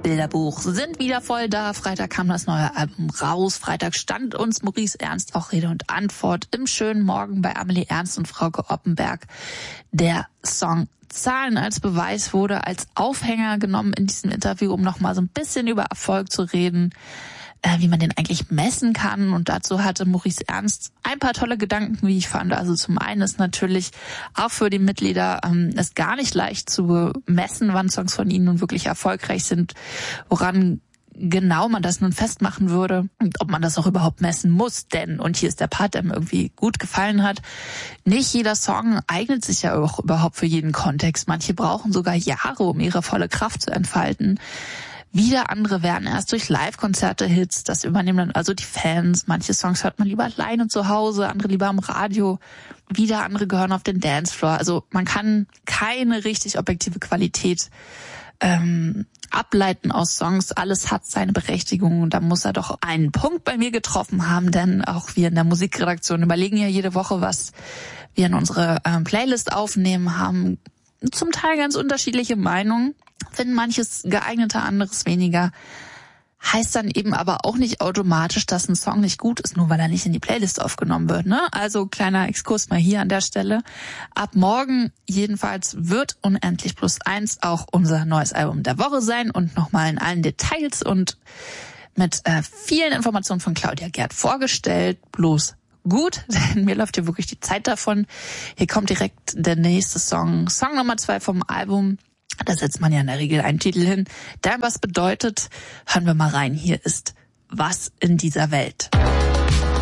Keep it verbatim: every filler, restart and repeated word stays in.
Bilderbuch sind wieder voll da. Freitag kam das neue Album raus. Freitag stand uns Maurice Ernst auch Rede und Antwort im schönen Morgen bei Amelie Ernst und Frauke Oppenberg. Der Song Zahlen als Beweis wurde als Aufhänger genommen in diesem Interview, um nochmal so ein bisschen über Erfolg zu reden, äh, wie man den eigentlich messen kann. Und dazu hatte Maurice Ernst ein paar tolle Gedanken, wie ich fand. Also zum einen ist natürlich auch für die Mitglieder ähm, es gar nicht leicht zu messen, wann Songs von ihnen nun wirklich erfolgreich sind, woran genau man das nun festmachen würde und ob man das auch überhaupt messen muss. Denn, und hier ist der Part, der mir irgendwie gut gefallen hat, nicht jeder Song eignet sich ja auch überhaupt für jeden Kontext. Manche brauchen sogar Jahre, um ihre volle Kraft zu entfalten. Wieder andere werden erst durch Live-Konzerte Hits, das übernehmen dann also die Fans. Manche Songs hört man lieber alleine zu Hause, andere lieber am Radio. Wieder andere gehören auf den Dancefloor. Also man kann keine richtig objektive Qualität ähm, ableiten aus Songs. Alles hat seine Berechtigung und da muss er doch einen Punkt bei mir getroffen haben, denn auch wir in der Musikredaktion überlegen ja jede Woche, was wir in unsere ähm, Playlist aufnehmen, haben zum Teil ganz unterschiedliche Meinungen, finden manches geeigneter, anderes weniger. Heißt dann eben aber auch nicht automatisch, dass ein Song nicht gut ist, nur weil er nicht in die Playlist aufgenommen wird, ne? Also kleiner Exkurs mal hier an der Stelle. Ab morgen jedenfalls wird Unendlich plus eins auch unser neues Album der Woche sein und nochmal in allen Details und mit äh, vielen Informationen von Claudia Gerd vorgestellt. Bloß gut, denn mir läuft hier wirklich die Zeit davon. Hier kommt direkt der nächste Song, Song Nummer zwei vom Album. Da setzt man ja in der Regel einen Titel hin, der was bedeutet. Hören wir mal rein. Hier ist Was in dieser Welt.